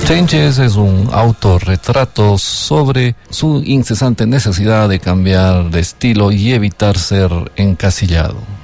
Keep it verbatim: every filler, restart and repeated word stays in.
Changes es un autorretrato sobre su incesante necesidad de cambiar de estilo y evitar ser encasillado.